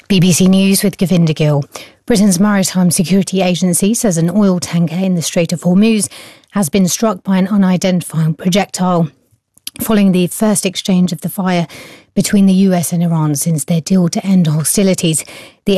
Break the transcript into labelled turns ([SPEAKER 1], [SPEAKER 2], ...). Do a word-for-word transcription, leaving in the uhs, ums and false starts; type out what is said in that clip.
[SPEAKER 1] B B C News with Govinda Gill. Britain's Maritime Security Agency says an oil tanker in the Strait of Hormuz has been struck by an unidentified projectile, following the first exchange of the fire between the U S and Iran since their deal to end hostilities. The